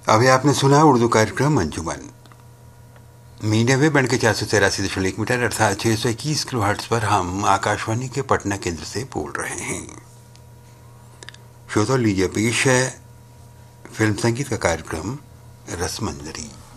अभी आपने सुना उर्दू कार्यक्रम अंजुमन। मीडिया वेव बैंड के 483.1 मीटर अर्थात 621 किलोहर्ट्ज पर हम आकाशवाणी के पटना केंद्र से बोल रहे हैं। श्रोता लीजिए पेश है फिल्म संगीत का कार्यक्रम रसमंजरी।